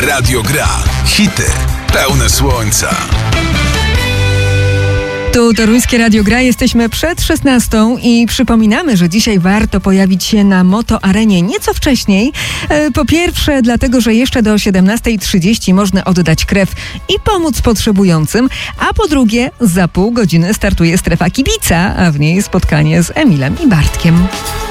Radio Gra. Hity pełne słońca. Tu Toruńskie Radio Gra, jesteśmy przed 16 i przypominamy, że dzisiaj warto pojawić się na Moto Arenie nieco wcześniej. Po pierwsze dlatego, że jeszcze do 17:30 można oddać krew i pomóc potrzebującym, a po drugie za pół godziny startuje strefa kibica, a w niej spotkanie z Emilem i Bartkiem.